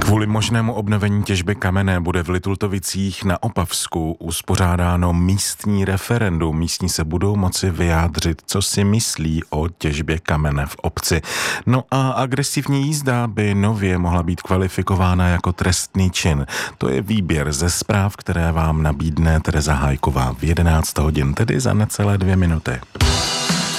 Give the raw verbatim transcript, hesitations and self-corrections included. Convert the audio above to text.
Kvůli možnému obnovení těžby kamene bude v Litultovicích na Opavsku uspořádáno místní referendum. Místní se budou moci vyjádřit, co si myslí o těžbě kamene v obci. No a agresivní jízda by nově mohla být kvalifikována jako trestný čin. To je výběr ze zpráv, které vám nabídne Tereza Hájková v jedenáct hodin, tedy za necelé dvě minuty.